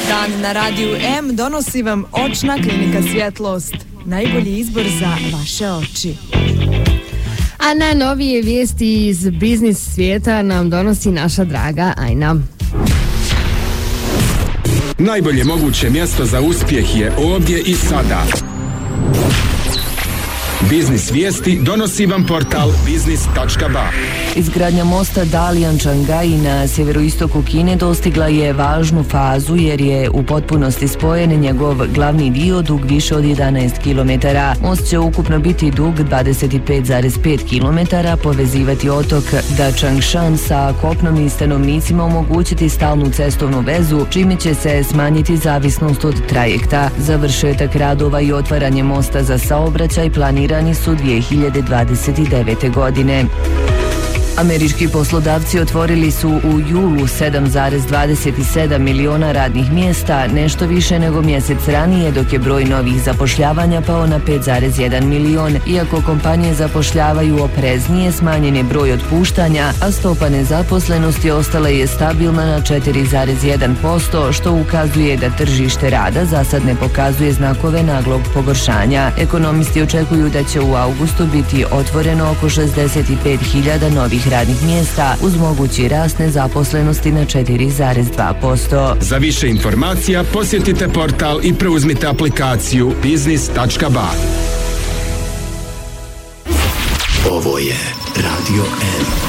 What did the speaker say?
dan na Radiju M donosi vam Očna klinika Svjetlost. Najbolji izbor za vaše oči. A najnovije vijesti iz biznis svijeta nam donosi naša draga Ajna. Najbolje moguće mjesto za uspjeh je ovdje i sada. Biznis vijesti donosi vam portal biznis.ba. Izgradnja mosta Dalian-Čangai na sjeveroistoku Kine dostigla je važnu fazu jer je u potpunosti spojen njegov glavni dio dug više od 11 km. Most će ukupno biti dug 25,5 km, povezivati otok Da-Changshan sa kopnom i stanovnicima omogućiti stalnu cestovnu vezu, čime će se smanjiti zavisnost od trajekta. Završetak radova i otvaranje mosta za saobraćaj planirani su 2029. godine. Američki poslodavci otvorili su u julu 7,27 miliona radnih mjesta, nešto više nego mjesec ranije, dok je broj novih zapošljavanja pao na 5,1 milion. Iako kompanije zapošljavaju opreznije, smanjen je broj otpuštanja, a stopa nezaposlenosti ostala je stabilna na 4,1%, što ukazuje da tržište rada za sad ne pokazuje znakove naglog pogoršanja. Ekonomisti očekuju da će u augustu biti otvoreno oko 65.000 novih radnih mjesta uz mogući rast nezaposlenosti na 4,2%. Za više informacija posjetite portal i preuzmite aplikaciju biznis.ba. Ovo je Radio M.